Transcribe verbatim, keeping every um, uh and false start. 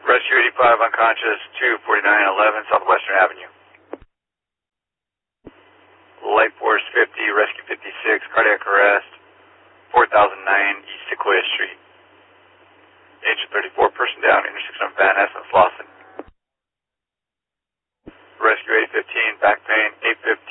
Rescue eighty-five unconscious, two forty-nine eleven Southwestern Avenue. Light Force fifty, Rescue fifty-six, cardiac arrest, four thousand nine East Sequoia Street. Agent thirty-four, person down, intersection of Van Ness and Slauson. Rescue eight fifteen, back pain, eight fifteen.